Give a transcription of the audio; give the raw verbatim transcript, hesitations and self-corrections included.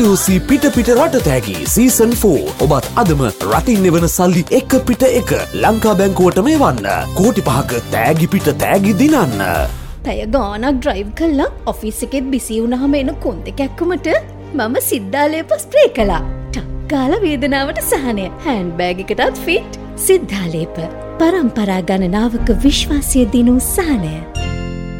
You සී පිට පිට රට තෑගි සීසන් ෆෝර්. ඔබත් අදම රටින් එවන සල්ලි එක පිට එක ලංකා බැංකුවටම එවන්න. කෝටි පහක තෑගි පිට තෑගි දිනන්න. පැය ගානක් ඩ්‍රයිව් කළා ඔෆිස් එකෙත් බිසි වුණාම එන කොන්ද කැක්කුමට මම සිද්ධාලේප ස්ප්‍රේ කළා. ටක් ගාලා වේදනාවට සහනය. හෑන්ඩ් බෑග් එකටත් ෆිට. සිද්ධාලේප පරම්පරා ගණනාවක විශ්වාසය දිනූ සහනය.